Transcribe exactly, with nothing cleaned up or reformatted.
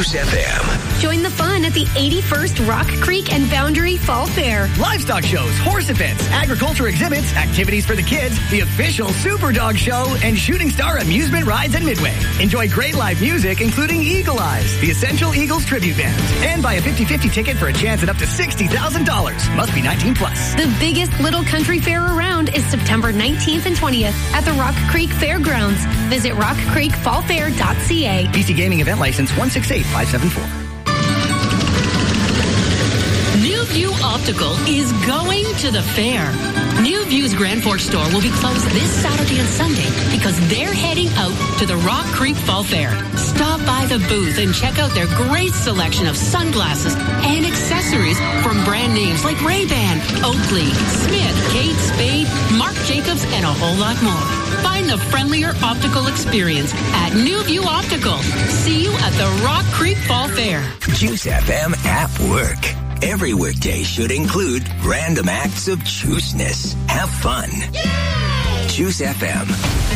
Juice F M. Join the fun at the eighty-first Rock Creek and Boundary Fall Fair. Livestock shows, horse events, agriculture exhibits, activities for the kids, the official Super Dog Show, and Shooting Star amusement rides at Midway. Enjoy great live music, including Eagle Eyes, the Essential Eagles tribute band. And buy a fifty-fifty ticket for a chance at up to sixty thousand dollars. Must be nineteen plus. The biggest little country fair around is September nineteenth and twentieth at the Rock Creek Fairgrounds. Visit rock creek fall fair dot c a. P C Gaming Event License one six eight five seven four. New View Optical is going to the fair. New View's Grand Forks store will be closed this Saturday and Sunday because they're heading out to the Rock Creek Fall Fair. Stop by the booth and check out their great selection of sunglasses and accessories from brand names like Ray-Ban, Oakley, Smith, Kate Spade, Marc Jacobs, and a whole lot more. Find the friendlier optical experience at New View Optical. See you at the Rock Creek Fall Fair. Juice F M at work. Every workday should include random acts of juiceness. Have fun. Yay! Juice F M.